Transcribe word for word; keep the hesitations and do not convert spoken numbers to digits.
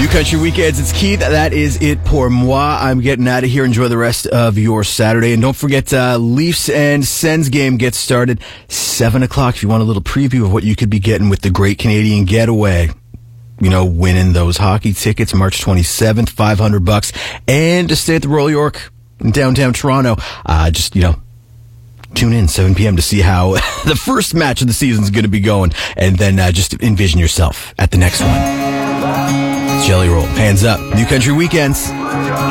New Country Weekends, it's Keith. That is it pour moi. I'm getting out of here. Enjoy the rest of your Saturday. And don't forget, uh, Leafs and Sens game gets started seven o'clock if you want a little preview of what you could be getting with the Great Canadian Getaway. You know, winning those hockey tickets March twenty-seventh, five hundred bucks. And to stay at the Royal York in downtown Toronto. Uh, just, you know, tune in seven p.m. to see how the first match of the season is going to be going. And then uh, just envision yourself at the next one. Jelly Roll, hands up. New Country Weekends.